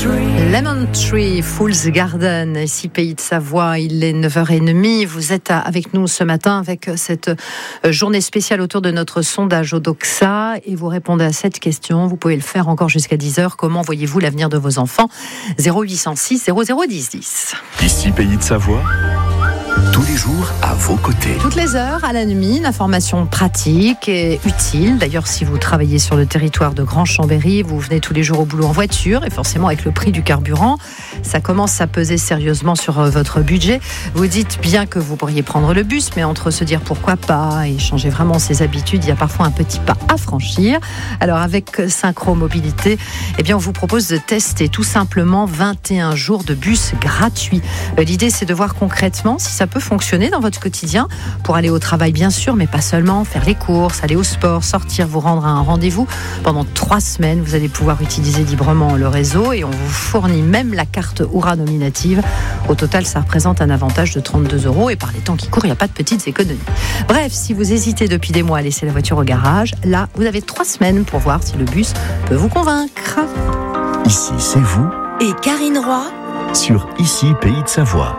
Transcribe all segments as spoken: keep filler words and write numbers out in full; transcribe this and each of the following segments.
Lemon Tree, Fool's Garden, ici Pays de Savoie, il est neuf heures trente. Vous êtes avec nous ce matin avec cette journée spéciale autour de notre sondage Odoxa et vous répondez à cette question. Vous pouvez le faire encore jusqu'à dix heures. Comment voyez-vous l'avenir de vos enfants ? zéro huit cent six zéro zéro dix dix. Ici Pays de Savoie, tous les jours à vos côtés. Toutes les heures à la nuit, une information pratique et utile. D'ailleurs, si vous travaillez sur le territoire de Grand-Chambéry, vous venez tous les jours au boulot en voiture et forcément avec le prix du carburant, ça commence à peser sérieusement sur votre budget. Vous dites bien que vous pourriez prendre le bus, mais entre se dire pourquoi pas et changer vraiment ses habitudes, il y a parfois un petit pas à franchir. Alors avec Synchro Mobilité, eh bien on vous propose de tester tout simplement vingt et un jours de bus gratuits. L'idée, c'est de voir concrètement si ça peut fonctionner dans votre quotidien pour aller au travail bien sûr, mais pas seulement, faire les courses, aller au sport, sortir, vous rendre à un rendez-vous. Pendant trois semaines, vous allez pouvoir utiliser librement le réseau et on vous fournit même la carte Oura nominative. Au total, ça représente un avantage de trente-deux euros et par les temps qui courent, il n'y a pas de petites économies. Bref, si vous hésitez depuis des mois à laisser la voiture au garage, là, vous avez trois semaines pour voir si le bus peut vous convaincre. Ici, c'est vous et Karine Roy sur Ici Pays de Savoie.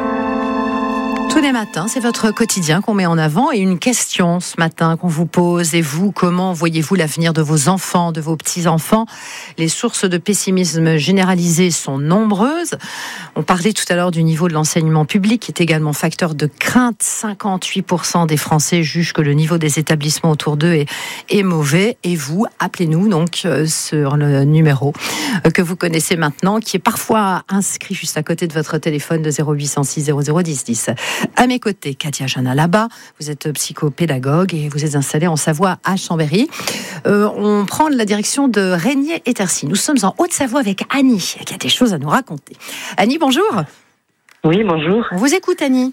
Tous les matins, c'est votre quotidien qu'on met en avant et une question ce matin qu'on vous pose. Et vous, comment voyez-vous l'avenir de vos enfants, de vos petits-enfants ? Les sources de pessimisme généralisé sont nombreuses. On parlait tout à l'heure du niveau de l'enseignement public qui est également facteur de crainte. cinquante-huit pour cent des Français jugent que le niveau des établissements autour d'eux est, est mauvais. Et vous, appelez-nous donc euh, sur le numéro euh, que vous connaissez maintenant, qui est parfois inscrit juste à côté de votre téléphone de zéro huit cent six zéro zéro dix dix. À mes côtés, Katia Jana-Laba, vous êtes psychopédagogue et vous êtes installée en Savoie à Chambéry. Euh, on prend la direction de Régnier et Tercy. Nous sommes en Haute-Savoie avec Annie, qui a des choses à nous raconter. Annie, bonjour. Oui, bonjour. On vous écoute, Annie.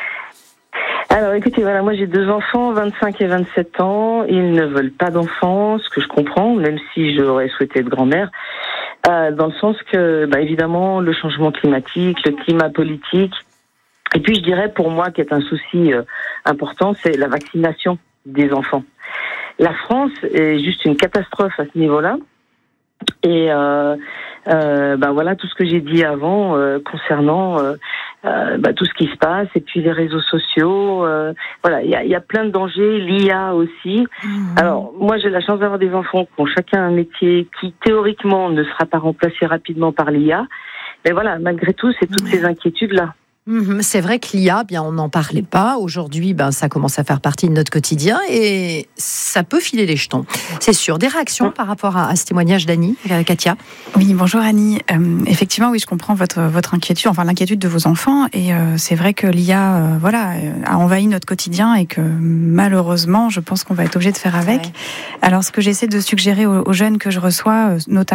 Alors écoutez, voilà, moi j'ai deux enfants, vingt-cinq et vingt-sept ans. Ils ne veulent pas d'enfants, ce que je comprends, même si j'aurais souhaité être grand-mère. Euh, dans le sens que, bah, évidemment, le changement climatique, le climat politique. Et puis je dirais pour moi qui est un souci euh, important, c'est la vaccination des enfants. La France est juste une catastrophe à ce niveau-là. Et euh, euh, ben voilà tout ce que j'ai dit avant euh, concernant euh, euh, ben, tout ce qui se passe et puis les réseaux sociaux. Euh, voilà, il y a, y a plein de dangers, l'I A aussi. Mmh. Alors moi j'ai la chance d'avoir des enfants qui ont chacun un métier qui théoriquement ne sera pas remplacé rapidement par l'I A. Mais voilà, malgré tout, c'est toutes mmh. ces inquiétudes-là. C'est vrai que l'I A, bien, on n'en parlait pas. Aujourd'hui, ben, ça commence à faire partie de notre quotidien et ça peut filer les jetons. C'est sûr. Des réactions par rapport à, à ce témoignage d'Annie, Katia ? Oui, bonjour Annie. Euh, effectivement, oui, je comprends votre, votre inquiétude, enfin l'inquiétude de vos enfants. Et euh, c'est vrai que l'I A euh, voilà, a envahi notre quotidien et que malheureusement, je pense qu'on va être obligé de faire avec. Ouais. Alors, ce que j'essaie de suggérer aux, aux jeunes que je reçois, notamment